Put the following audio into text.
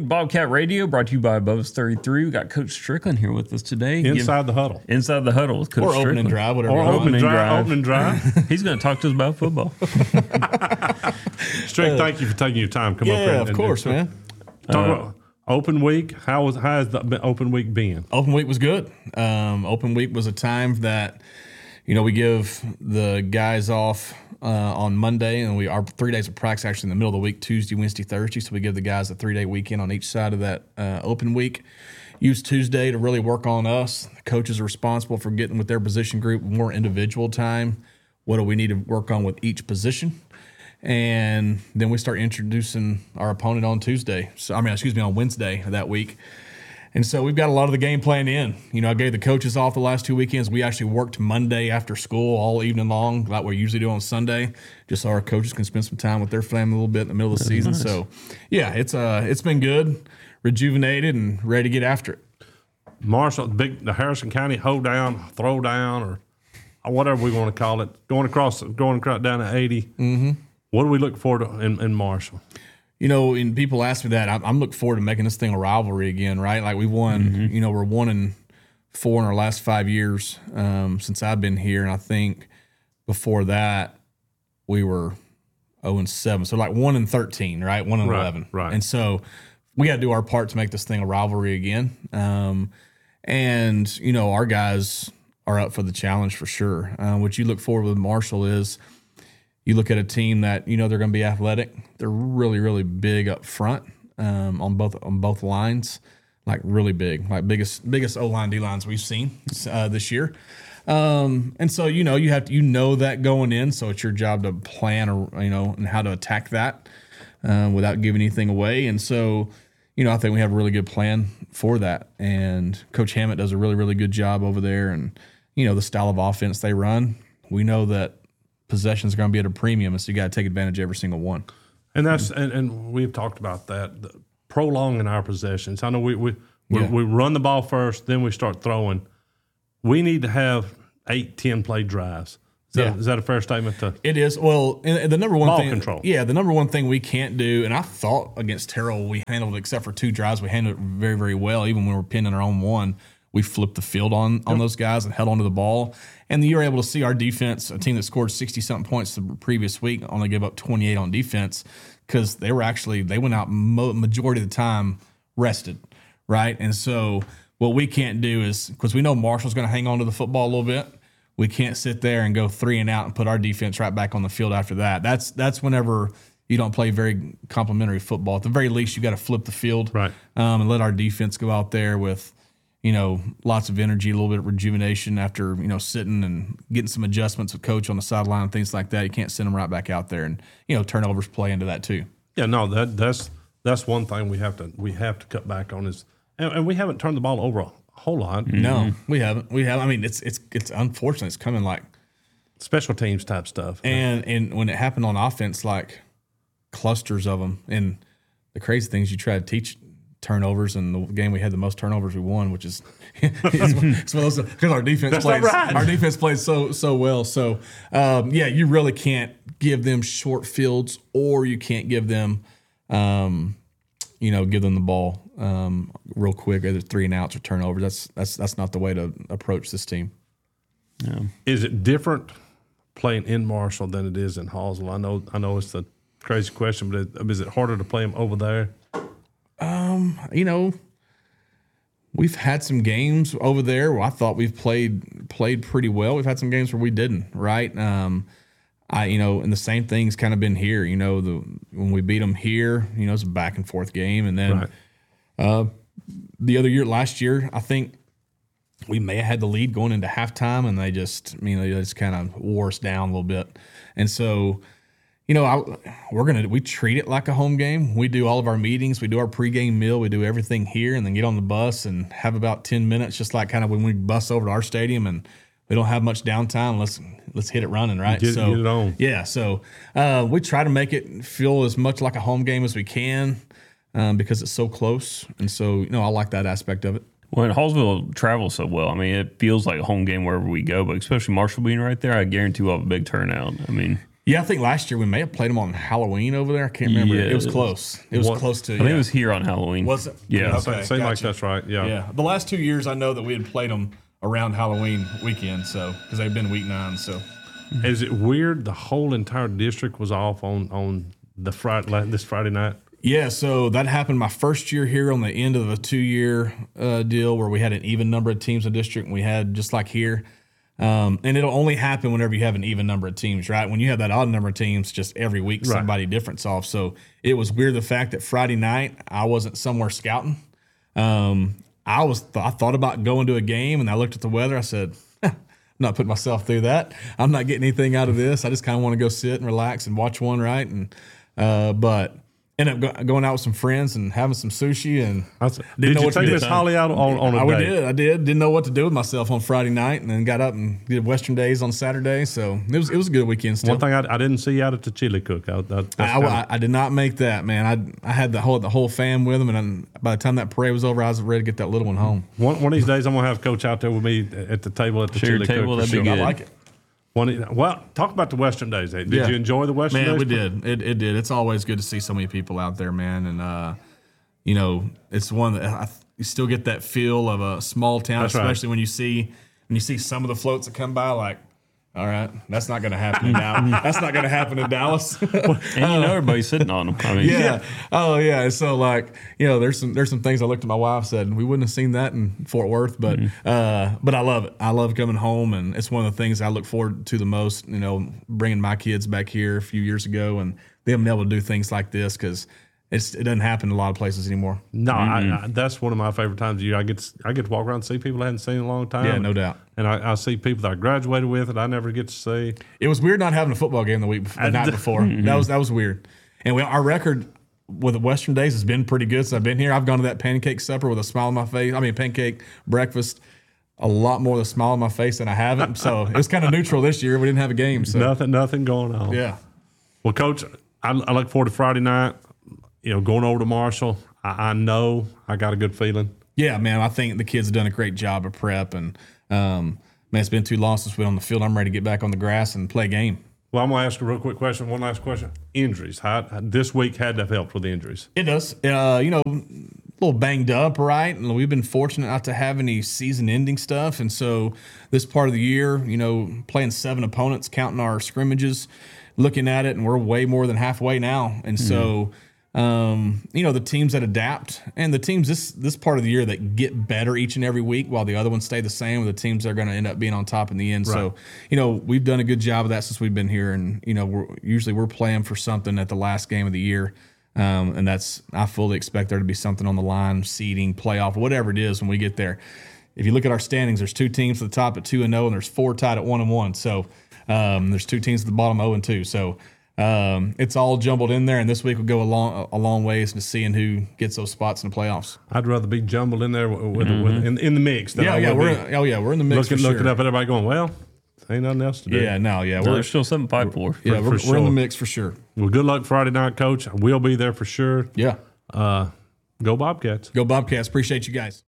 Bobcat Radio, brought to you by Bubba's 33. We got Coach Strickland here with us today. Inside the Huddle. Inside the Huddle with Coach Or Strickland. opening drive, whatever. Or you want. opening drive. He's going to talk to us about football. Strick, thank you for taking your time. Come up here. Yeah, of course, man. Talk about open week. How has the open week been? Open week was good. Open week was a time that, we give the guys off on Monday, and our 3 days of practice actually in the middle of the week, Tuesday, Wednesday, Thursday. So we give the guys a 3-day weekend on each side of that open week. Use Tuesday to really work on us. The coaches are responsible for getting with their position group more individual time. What do we need to work on with each position? And then we start introducing our opponent on on Wednesday of that week. And so we've got a lot of the game plan in. I gave the coaches off the last 2 weekends. We actually worked Monday after school all evening long, like we usually do on Sunday, just so our coaches can spend some time with their family a little bit in the middle of the season. Nice. So, yeah, it's been good, rejuvenated, and ready to get after it. Marshall, the Harrison County hold down, throw down, or whatever we want to call it, going across down to 80. Mm-hmm. What do we look forward to in Marshall? And people ask me that. I'm looking forward to making this thing a rivalry again, right? Like we won, we're 1-4 in our last 5 years since I've been here. And I think before that, we were 0-7. So like 1-13, right? 1-11. Right. And so we got to do our part to make this thing a rivalry again. Our guys are up for the challenge for sure. What you look forward with Marshall is, you look at a team that they're going to be athletic. They're really, really big up front on both lines, like really big, like biggest O-line, D-lines we've seen this year. And so you have to that going in. So it's your job to plan and how to attack that without giving anything away. And so I think we have a really good plan for that. And Coach Hammett does a really, really good job over there. And the style of offense they run, we know that possessions are going to be at a premium, and so you got to take advantage of every single one. And that's and we've talked about that, prolonging our possessions. I know we run the ball first, then we start throwing. We need to have 8-10 play drives. Is that a fair statement? It is. Well, and the number one ball thing, control. Yeah, the number one thing we can't do, and I thought against Terrell we handled it, except for 2 drives, we handled it very, very well. Even when we were pinning our own one, we flipped the field on those guys and held onto the ball. And you were able to see our defense, a team that scored 60-something points the previous week, only gave up 28 on defense because they went out majority of the time rested, right? And so what we can't do is, because we know Marshall's going to hang on to the football a little bit, we can't sit there and go 3 and out and put our defense right back on the field after that. That's whenever you don't play very complimentary football. At the very least, you got to flip the field, right, and let our defense go out there with lots of energy, a little bit of rejuvenation after, sitting and getting some adjustments with coach on the sideline and things like that. You can't send them right back out there, and, turnovers play into that too. Yeah, no, that's one thing we have to cut back on is, and we haven't turned the ball over a whole lot. Mm-hmm. No, we haven't. I mean, it's unfortunate. It's coming like special teams type stuff. And when it happened on offense, like clusters of them. And the crazy thing is you try to teach turnovers, and the game we had the most turnovers we won, which is because our defense plays so well. So you really can't give them short fields, or you can't give them give them the ball real quick, either 3 and outs or turnovers. That's not the way to approach this team. Yeah. Is it different playing in Marshall than it is in Hallsville? I know it's the crazy question, but is it harder to play them over there? We've had some games over there where I thought we've played pretty well. We've had some games where we didn't, right? And the same thing's kind of been here. When we beat them here, it's a back and forth game. And then last year, I think we may have had the lead going into halftime, and they just kind of wore us down a little bit. And so, we treat it like a home game. We do all of our meetings, we do our pregame meal, we do everything here, and then get on the bus and have about 10 minutes, just like kind of when we bus over to our stadium, and we don't have much downtime. Let's hit it running, right? Get it on. Yeah. So we try to make it feel as much like a home game as we can because it's so close, and so I like that aspect of it. Well, and Hallsville travels so well. I mean, it feels like a home game wherever we go, but especially Marshall being right there, I guarantee we'll have a big turnout. I mean. Yeah, I think last year we may have played them on Halloween over there. I can't remember. Yeah. It was close. It was close to. I think it was here on Halloween. Was it? Yeah. Okay, Seems like gotcha. that's right. Yeah. Yeah, the last 2 years I know that we had played them around Halloween weekend, so because they've been week 9. So Is it weird? The whole entire district was off on the this Friday night. yeah, so that happened my first year here on the end of a 2-year deal where we had an even number of teams in the district, and we had just like here. And it'll only happen whenever you have an even number of teams, right? When you have that odd number of teams, just every week somebody different's off. So it was weird the fact that Friday night I wasn't somewhere scouting. I thought about going to a game, and I looked at the weather. I said, I'm not putting myself through that. I'm not getting anything out of this. I just kind of want to go sit and relax and watch one, right? And but ended up going out with some friends and having some sushi. And Did you take Miss Holly out on a day? I did. Didn't know what to do with myself on Friday night, and then got up and did Western Days on Saturday. So it was a good weekend still. One thing I didn't see you out at the chili cook. I did not make that, man. I had the whole fam with them, and by the time that parade was over, I was ready to get that little one home. One of these days, I'm gonna have Coach out there with me at the table at the Share chili table, cook. that'd be good. I like it. Well, talk about the Western Days. Did Yeah. you enjoy the Western Man, Days? we did. It did. It's always good to see so many people out there, man. And it's one that you still get that feel of a small town, That's right. especially when you see some of the floats that come by. Like, all right, that's not going to happen in Dallas. That's not going to happen in Dallas. And everybody's sitting on them. I mean, Yeah. Oh, yeah. So, there's some things I looked at my wife, said we wouldn't have seen that in Fort Worth, but I love it. I love coming home, and it's one of the things I look forward to the most. Bringing my kids back here a few years ago, and them being able to do things like this because it doesn't happen in a lot of places anymore. No, I that's one of my favorite times of year. I get to walk around and see people I hadn't seen in a long time. Yeah, no doubt. And I see people that I graduated with that I never get to see. It was weird not having a football game the night before. That was weird. And our record with the Western Days has been pretty good since I've been here. I've gone to that pancake supper with a smile on my face. I mean, pancake breakfast, a lot more with a smile on my face than I haven't. So it was kind of neutral this year. We didn't have a game. So Nothing going on. yeah. Well, Coach, I look forward to Friday night. Going over to Marshall. I know I got a good feeling. Yeah, man. I think the kids have done a great job of prep. And, man, it's been too long since we've been on the field. I'm ready to get back on the grass and play a game. Well, I'm going to ask a real quick question. One last question. Injuries. This week had to have helped with the injuries. It does. A little banged up, right? And we've been fortunate not to have any season-ending stuff. And so this part of the year, playing 7 opponents, counting our scrimmages, looking at it, and we're way more than halfway now. And so, the teams that adapt and the teams this part of the year that get better each and every week while the other ones stay the same are the teams that are going to end up being on top in the end. Right. So, we've done a good job of that since we've been here. And, we're playing for something at the last game of the year. And I fully expect there to be something on the line, seeding, playoff, whatever it is when we get there. If you look at our standings, there's 2 teams at the top at 2-0, and there's 4 tied at 1-1. So there's 2 teams at the bottom 0-2. So it's all jumbled in there, and this week will go a long ways to seeing who gets those spots in the playoffs. I'd rather be jumbled in there in the mix. Than We're in the mix. Looking up at everybody going, well, ain't nothing else to do. There's still something to fight for. Yeah, we're sure. in the mix for sure. Well, good luck Friday night, Coach. We'll be there for sure. Yeah. Go Bobcats. Go Bobcats. Appreciate you guys.